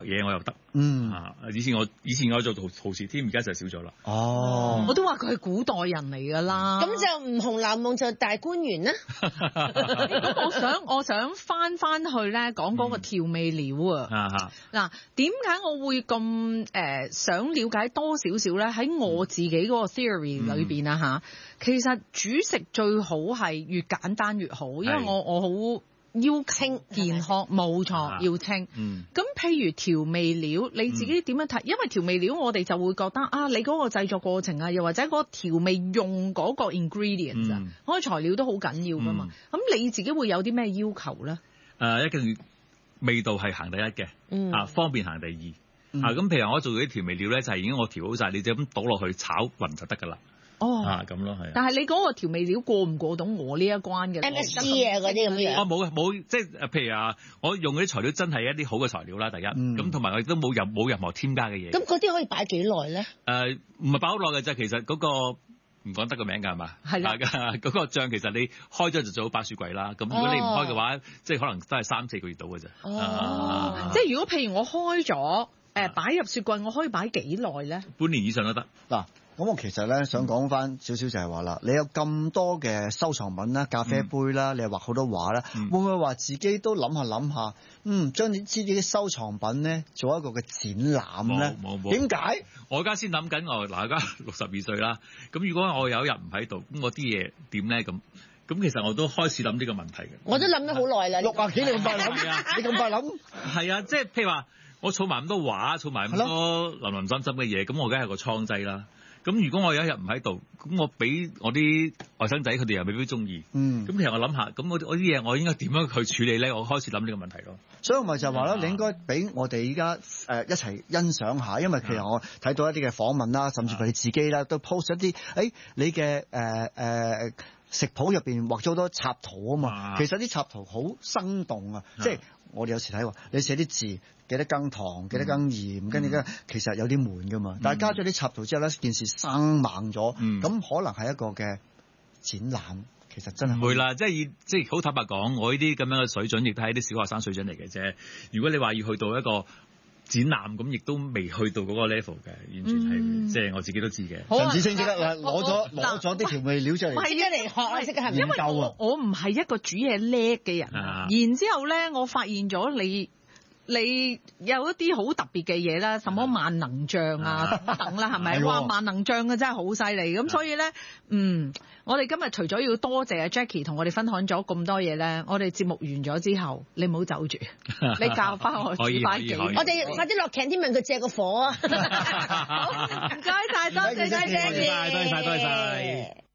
嘢我又得。以前我做陶瓷添，而家就少咗啦。 哦， 我都話佢係古代人嚟㗎啦。 咁就唔紅樓夢就大觀園啦。 咁我想翻去咧講嗰個調味料啊。嗱，點解我會咁想了解多少少咧？喺我自己嗰個 theory 裏邊啊嚇，其實煮食最好係越簡單越好，因為我好要清健康，冇錯，要清。咁譬如調味料，你自己點樣睇？因為調味料我哋就會覺得啊，你嗰個製作過程啊，又或者嗰個調味用嗰個 ingredients 啊，嗰個材料都好緊要噶嘛。咁你自己會有啲咩要求咧？ 一定味道係行第一嘅，方便行第二。咁譬如我做啲調味料咧，就係已經我調好晒，你就咁倒落去炒勻就得㗎啦。咁咯，係。 但係你嗰個調味料過唔過到我呢一關嘅 MSG 啊嗰啲咁樣？ 冇，即係譬如我用嗰啲材料真係一啲好嘅材料啦，第一。咁同埋我亦都冇任何添加嘅嘢。 咁嗰啲可以擺幾耐咧？ 唔係擺好耐嘅啫，其實嗰個唔講得個名㗎係嘛？係啦。嗰個醬其實你開咗就最好擺雪櫃啦。咁如果你唔開嘅話，即係可能都係3-4個月到嘅啫。 即係如果譬如我開咗擺入雪櫃，我可以擺幾耐咧？ 半年以上都得。 嗱。咁我其實咧想講翻少少就係話啦，你有咁多嘅收藏品啦、咖啡杯啦，你又畫好多畫啦，會唔會話自己都諗下，將自己啲收藏品咧做一個嘅展覽咧？冇。點解？我而家先諗緊， 而家62歲啦。咁如果我有一日唔喺度，咁我啲嘢點咧？咁其實我都開始諗呢個問題嘅。 我都諗咗好耐啦。 60幾你咁快諗？你咁快諗？ 係啊，即係譬如話，我儲埋咁多畫，儲埋咁多林林總總嘅嘢，咁我梗係個倉劑啦。咁如果我有一日唔喺度，咁我俾我啲外甥仔佢哋又未必中意。咁其實我諗下，咁我啲嘢我應該點樣去處理咧？我開始諗呢個問題咯。所以我咪就話啦，你應該俾我哋依家一齊欣賞下，因為其實我睇到一啲嘅訪問啦，甚至乎你自己啦，都 post 一啲你嘅食譜入邊畫咗好多插圖啊嘛。其實啲插圖好生動啊，即係我哋有時睇喎，你寫啲字幾多羹糖，幾多羹鹽，跟住其實有啲悶噶嘛。但係加咗啲插圖之後咧，件事生猛咗，咁可能係一個嘅展覽。其實真係唔會啦，即係好坦白講，我呢啲咁樣嘅水準，亦都係啲小學生水準嚟嘅啫。如果你話要去到一個展覽，咁亦都未去到嗰個 level 嘅，完全係即係我自己都知嘅。陳子清即刻攞咗啲調味料出嚟，係一嚟學啊，識嘅係唔夠啊！我唔係一個煮嘢叻嘅人，然之後咧，我發現咗你有一啲好特別嘅嘢啦，什麼萬能醬啊等等啦，係咪？哇，萬能醬嘅真係好犀利，咁所以咧，我哋今日除咗要多謝阿 Jackie 同我哋分享咗咁多嘢咧，我哋節目完咗之後，你唔好走住，你教翻我煮翻幾，我哋快啲落 canteen 問佢借個火啊！好，唔該晒，多謝晒 Jackie，多謝晒。